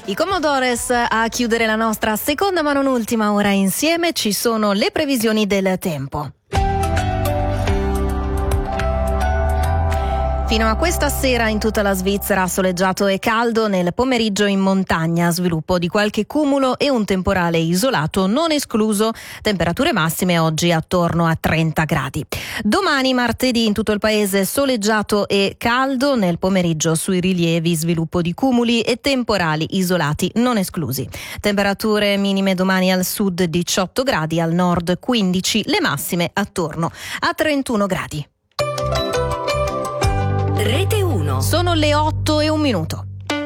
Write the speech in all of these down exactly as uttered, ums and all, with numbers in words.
I Commodores a chiudere la nostra seconda ma non ultima ora insieme. Ci sono le previsioni del tempo. Fino a questa sera in tutta la Svizzera soleggiato e caldo, nel pomeriggio in montagna sviluppo di qualche cumulo e un temporale isolato non escluso, temperature massime oggi attorno a trenta gradi. Domani martedì in tutto il paese soleggiato e caldo, nel pomeriggio sui rilievi sviluppo di cumuli e temporali isolati non esclusi. Temperature minime domani al sud diciotto gradi, al nord quindici, le massime attorno a trentuno gradi. Rete uno. Sono le otto e un minuto.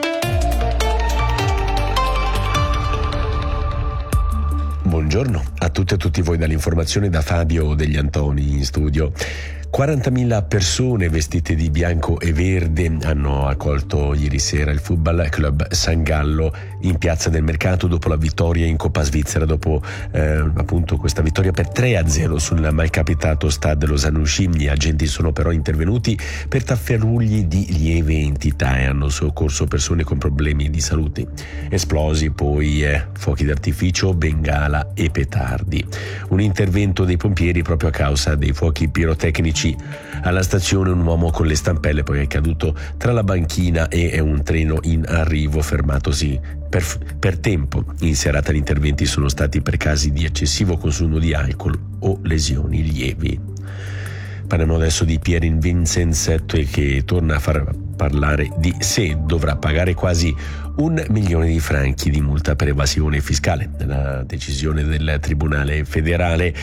Buongiorno a tutte e tutti voi dall'informazione da Fabio Degli Antoni in studio. quarantamila persone vestite di bianco e verde hanno accolto ieri sera il Football Club San Gallo in Piazza del Mercato dopo la vittoria in Coppa Svizzera, dopo eh, appunto questa vittoria per tre a zero sul malcapitato Stade Lausanne-Uscì. Gli agenti sono però intervenuti per tafferugli di lieve entità e hanno soccorso persone con problemi di salute. Esplosi poi eh, fuochi d'artificio, bengala e petardi. Un intervento dei pompieri proprio a causa dei fuochi pirotecnici. Alla stazione un uomo con le stampelle poi è caduto tra la banchina e un treno in arrivo, fermatosi per, per tempo. In serata gli interventi sono stati per casi di eccessivo consumo di alcol o lesioni lievi. Parliamo adesso di Pierin Vincenz, che torna a far parlare di sé. Dovrà pagare quasi un milione di franchi di multa per evasione fiscale. La decisione del Tribunale federale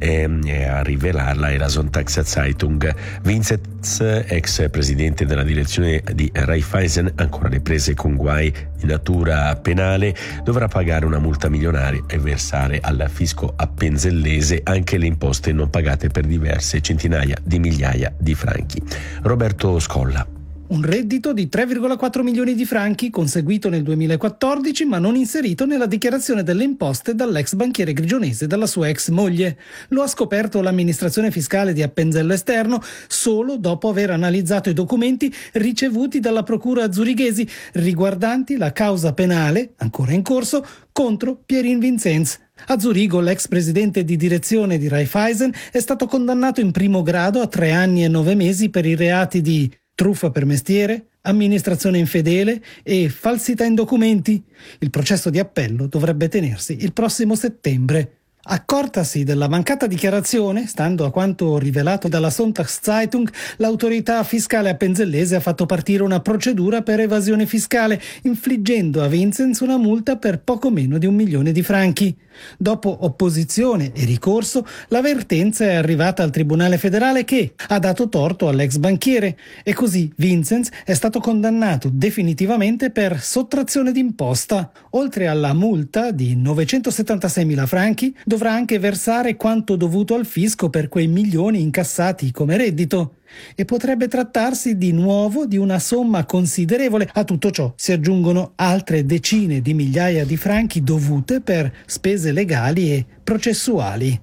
eh, a rivelarla è la Sonntagszeitung. Vincenz, ex presidente della direzione di Raiffeisen, ancora alle prese con guai di natura penale, dovrà pagare una multa milionaria e versare al fisco appenzellese anche le imposte non pagate per diverse centinaia di migliaia di franchi. Roberto Scolla. Un reddito di tre virgola quattro milioni di franchi conseguito nel duemilaquattordici ma non inserito nella dichiarazione delle imposte dall'ex banchiere grigionese e dalla sua ex moglie. Lo ha scoperto l'amministrazione fiscale di Appenzello Esterno solo dopo aver analizzato i documenti ricevuti dalla procura zurighesi riguardanti la causa penale, ancora in corso, contro Pierin Vincenz. A Zurigo l'ex presidente di direzione di Raiffeisen è stato condannato in primo grado a tre anni e nove mesi per i reati di truffa per mestiere, amministrazione infedele e falsità in documenti. Il processo di appello dovrebbe tenersi il prossimo settembre. Accortasi della mancata dichiarazione, stando a quanto rivelato dalla Sonntagszeitung, l'autorità fiscale appenzellese ha fatto partire una procedura per evasione fiscale, infliggendo a Vincenz una multa per poco meno di un milione di franchi. Dopo opposizione e ricorso, la vertenza è arrivata al Tribunale federale che ha dato torto all'ex banchiere e così Vincenz è stato condannato definitivamente per sottrazione d'imposta. Oltre alla multa di novecentosettantaseimila franchi, dovrà anche versare quanto dovuto al fisco per quei milioni incassati come reddito. E potrebbe trattarsi di nuovo di una somma considerevole. A tutto ciò si aggiungono altre decine di migliaia di franchi dovute per spese legali e processuali.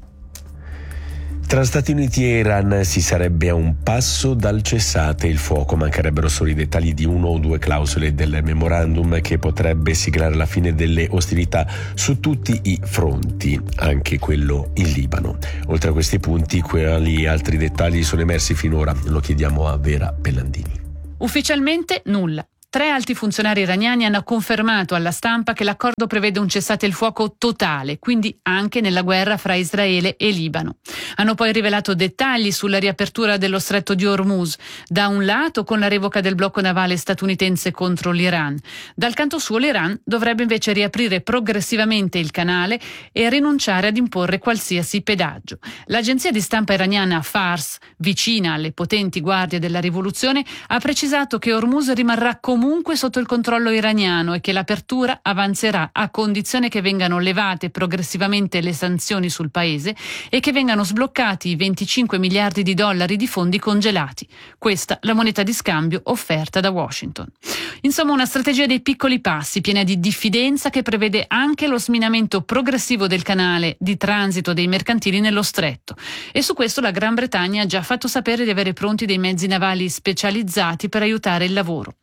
Tra Stati Uniti e Iran si sarebbe a un passo dal cessate il fuoco. Mancherebbero solo i dettagli di uno o due clausole del memorandum che potrebbe siglare la fine delle ostilità su tutti i fronti, anche quello in Libano. Oltre a questi punti, quali altri dettagli sono emersi finora? Lo chiediamo a Vera Bellandini. Ufficialmente nulla. Tre alti funzionari iraniani hanno confermato alla stampa che l'accordo prevede un cessate il fuoco totale, quindi anche nella guerra fra Israele e Libano. Hanno poi rivelato dettagli sulla riapertura dello stretto di Hormuz, da un lato con la revoca del blocco navale statunitense contro l'Iran. Dal canto suo l'Iran dovrebbe invece riaprire progressivamente il canale e rinunciare ad imporre qualsiasi pedaggio. L'agenzia di stampa iraniana Fars, vicina alle potenti guardie della rivoluzione, ha precisato che Hormuz rimarrà comunque comunque sotto il controllo iraniano e che l'apertura avanzerà a condizione che vengano levate progressivamente le sanzioni sul paese e che vengano sbloccati i venticinque miliardi di dollari di fondi congelati. Questa la moneta di scambio offerta da Washington. Insomma, una strategia dei piccoli passi, piena di diffidenza, che prevede anche lo sminamento progressivo del canale di transito dei mercantili nello stretto. E su questo la Gran Bretagna ha già fatto sapere di avere pronti dei mezzi navali specializzati per aiutare il lavoro.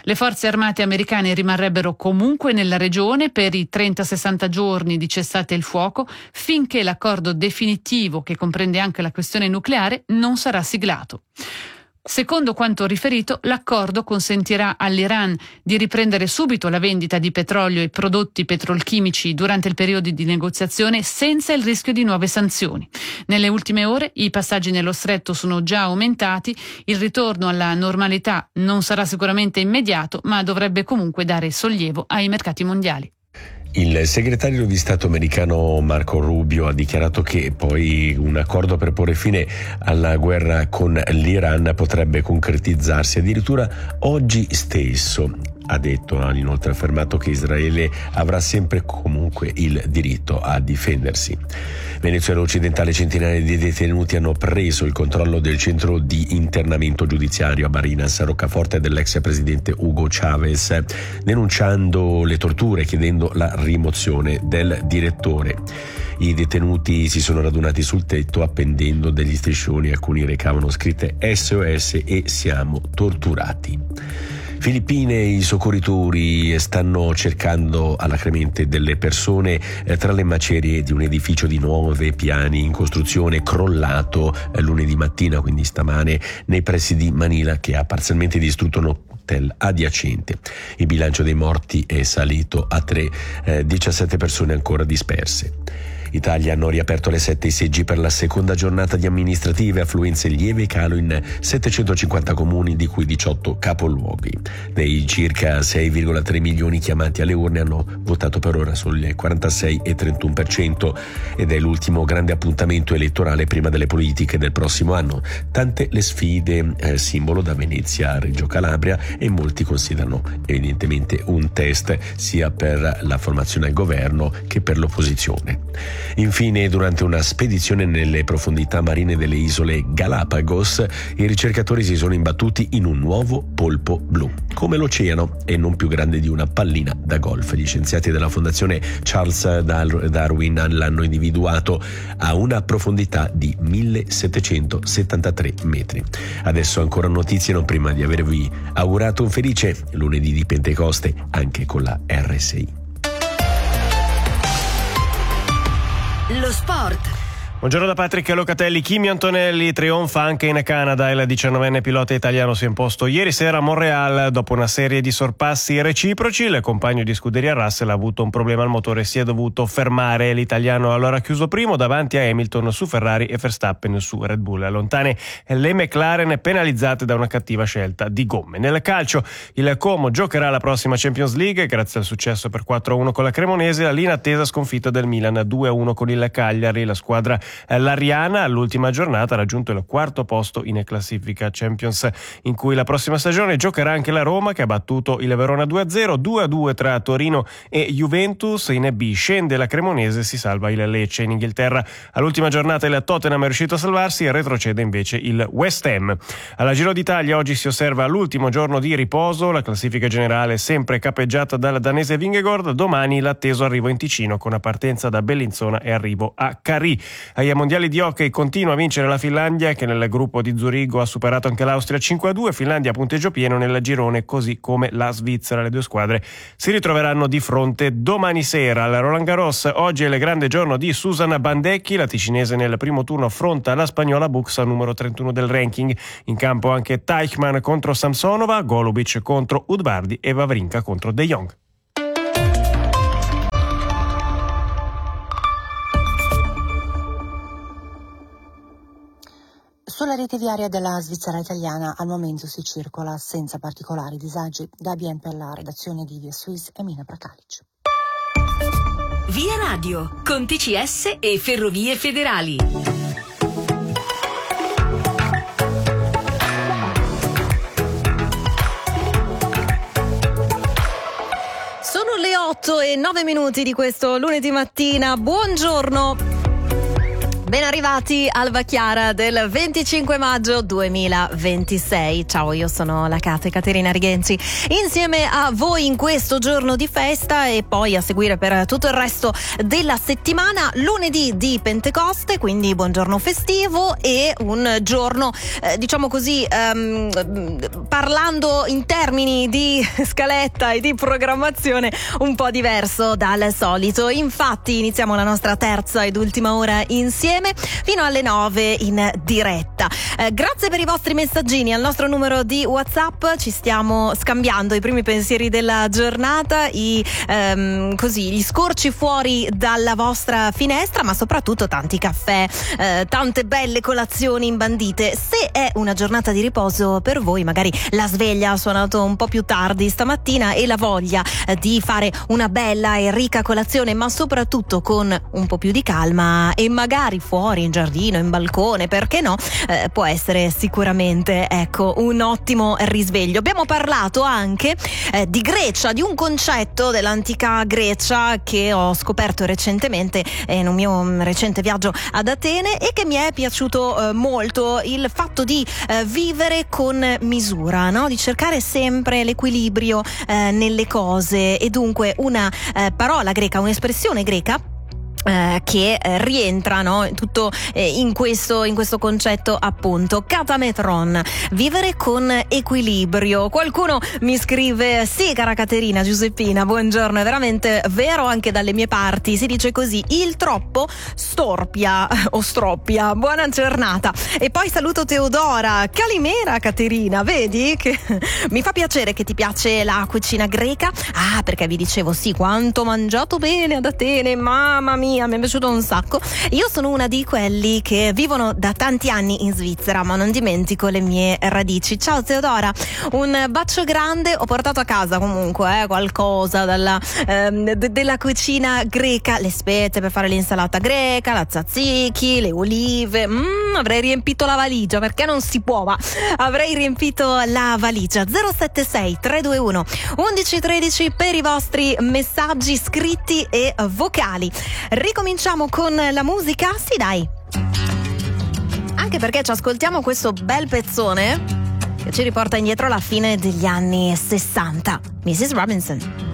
Le forze armate americane rimarrebbero comunque nella regione per i trenta sessanta giorni di cessate il fuoco finché l'accordo definitivo, che comprende anche la questione nucleare, non sarà siglato. Secondo quanto riferito, l'accordo consentirà all'Iran di riprendere subito la vendita di petrolio e prodotti petrolchimici durante il periodo di negoziazione senza il rischio di nuove sanzioni. Nelle ultime ore i passaggi nello stretto sono già aumentati, il ritorno alla normalità non sarà sicuramente immediato, ma dovrebbe comunque dare sollievo ai mercati mondiali. Il segretario di Stato americano Marco Rubio ha dichiarato che poi un accordo per porre fine alla guerra con l'Iran potrebbe concretizzarsi addirittura oggi stesso. Ha detto, ha inoltre affermato che Israele avrà sempre comunque il diritto a difendersi. Venezuela occidentale, centinaia di detenuti hanno preso il controllo del centro di internamento giudiziario a Barinas, roccaforte dell'ex presidente Hugo Chavez, denunciando le torture e chiedendo la rimozione del direttore. I detenuti si sono radunati sul tetto appendendo degli striscioni, alcuni recavano scritte S O S e siamo torturati. Filippine, i soccorritori stanno cercando alacremente delle persone eh, tra le macerie di un edificio di nove piani in costruzione crollato eh, lunedì mattina, quindi stamane, nei pressi di Manila, che ha parzialmente distrutto un hotel adiacente. Il bilancio dei morti è salito a tre, eh, diciassette persone ancora disperse. Italia hanno riaperto alle sette i seggi per la seconda giornata di amministrative, affluenze lieve e calo in settecentocinquanta comuni, di cui diciotto capoluoghi. Dei circa sei virgola tre milioni chiamati alle urne hanno votato per ora solo il quarantasei virgola trentuno per cento ed è l'ultimo grande appuntamento elettorale prima delle politiche del prossimo anno. Tante le sfide, eh, simbolo da Venezia a Reggio Calabria, e molti considerano evidentemente un test sia per la formazione al governo che per l'opposizione. Infine, durante una spedizione nelle profondità marine delle isole Galapagos, i ricercatori si sono imbattuti in un nuovo polpo blu, come l'oceano e non più grande di una pallina da golf. Gli scienziati della Fondazione Charles Darwin l'hanno individuato a una profondità di millesettecentosettantatré metri. Adesso ancora notizie, non prima di avervi augurato un felice lunedì di Pentecoste anche con la R S I. Lo sport. Buongiorno da Patrick Locatelli. Kimi Antonelli trionfa anche in Canada. Il diciannovenne pilota italiano si è imposto ieri sera a Montreal dopo una serie di sorpassi reciproci. Il compagno di scuderia Russell ha avuto un problema al motore e si è dovuto fermare. L'italiano allora ha chiuso primo davanti a Hamilton su Ferrari e Verstappen su Red Bull. Lontane le McLaren, penalizzate da una cattiva scelta di gomme. Nel calcio, il Como giocherà la prossima Champions League grazie al successo per quattro a uno con la Cremonese, all'inattesa sconfitta del Milan due a uno con il Cagliari. La squadra L'Ariana all'ultima giornata ha raggiunto il quarto posto in classifica Champions, in cui la prossima stagione giocherà anche la Roma, che ha battuto il Verona due a zero, due a due tra Torino e Juventus. In B scende la Cremonese, si salva il Lecce. In Inghilterra all'ultima giornata il Tottenham è riuscito a salvarsi e retrocede invece il West Ham. Alla Giro d'Italia oggi si osserva l'ultimo giorno di riposo, la classifica generale è sempre capeggiata dal danese Vingegaard. Domani l'atteso arrivo in Ticino con una partenza da Bellinzona e arrivo a Carì. Ai mondiali di hockey continua a vincere la Finlandia, che nel gruppo di Zurigo ha superato anche l'Austria cinque a due. Finlandia a punteggio pieno nel girone, così come la Svizzera. Le due squadre si ritroveranno di fronte domani sera al Roland Garros. Oggi è il grande giorno di Susanna Bandecchi, la ticinese nel primo turno affronta la spagnola Buxa, numero trentuno del ranking. In campo anche Teichmann contro Samsonova, Golubic contro Udvardi e Wawrinka contro De Jong. Sulla rete viaria della Svizzera italiana al momento si circola senza particolari disagi. Da Bien per la redazione di Via Suisse e Mina Prakalic. Via Radio, con T C S e Ferrovie Federali. Sono le otto e nove minuti di questo lunedì mattina. Buongiorno. Ben arrivati Alba Chiara del venticinque maggio duemilaventisei. Ciao, io sono la Cate Caterina Rigenzi, insieme a voi in questo giorno di festa e poi a seguire per tutto il resto della settimana, lunedì di Pentecoste, quindi buongiorno festivo e un giorno eh, diciamo così ehm, parlando in termini di scaletta e di programmazione un po' diverso dal solito. Infatti iniziamo la nostra terza ed ultima ora insieme fino alle nove in diretta. Eh, grazie per i vostri messaggini al nostro numero di WhatsApp, ci stiamo scambiando i primi pensieri della giornata, i ehm, così gli scorci fuori dalla vostra finestra, ma soprattutto tanti caffè, eh, tante belle colazioni imbandite. Se è una giornata di riposo per voi, magari la sveglia ha suonato un po' più tardi stamattina e la voglia eh, di fare una bella e ricca colazione, ma soprattutto con un po' più di calma e magari fuori in giardino, in balcone, perché no, eh, può essere sicuramente ecco un ottimo risveglio. Abbiamo parlato anche eh, di Grecia, di un concetto dell'antica Grecia che ho scoperto recentemente eh, in un mio recente viaggio ad Atene e che mi è piaciuto eh, molto, il fatto di eh, vivere con misura, no? Di cercare sempre l'equilibrio eh, nelle cose, e dunque una eh, parola greca, un'espressione greca Eh, che eh, rientra no, tutto eh, in questo in questo concetto, appunto, katametron, vivere con equilibrio. Qualcuno mi scrive: sì, cara Caterina, Giuseppina, buongiorno, è veramente vero anche dalle mie parti, si dice così, il troppo storpia o stroppia. Buona giornata. E poi saluto Teodora. Calimera Caterina, vedi che mi fa piacere che ti piace la cucina greca. Ah, perché vi dicevo, sì, quanto ho mangiato bene ad Atene, mamma mia, mi è piaciuto un sacco. Io sono una di quelli che vivono da tanti anni in Svizzera, ma non dimentico le mie radici. Ciao Teodora, un bacio grande. Ho portato a casa comunque eh, qualcosa dalla, ehm, de- della cucina greca, le spezie per fare l'insalata greca, la tzatziki, le olive. Mm, avrei riempito la valigia, perché non si può, ma avrei riempito la valigia. zero sette sei tre due uno undici tredici per i vostri messaggi scritti e vocali. Ricominciamo con la musica? Sì, dai. Anche perché ci ascoltiamo questo bel pezzone che ci riporta indietro alla fine degli anni sessanta. missus Robinson.